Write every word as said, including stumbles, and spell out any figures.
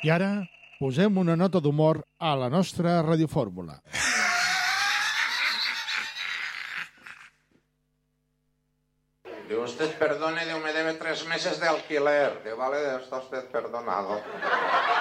I ara posem una nota d'humor a la nostra radiofórmula. Digo, usted perdone, Dios me debe tres meses de alquiler. Digo, vale, está usted perdonado.